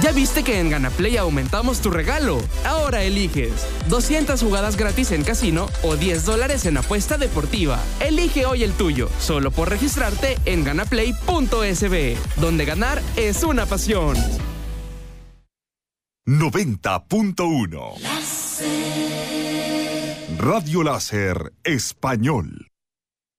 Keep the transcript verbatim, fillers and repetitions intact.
¿Ya viste que en GanaPlay aumentamos tu regalo? Ahora eliges doscientas jugadas gratis en casino o diez dólares en apuesta deportiva. Elige hoy el tuyo, solo por registrarte en ganaplay punto es be, donde ganar es una pasión. noventa punto uno Radio Láser Español.